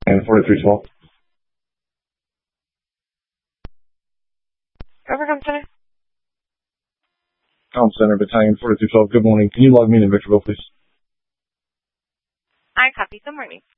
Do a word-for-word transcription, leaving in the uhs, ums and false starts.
And forty-three twelve. Overcome Center. Com Center, Battalion forty-three twelve. Good morning. Can you log me in in Victorville, please? I copy. Good morning.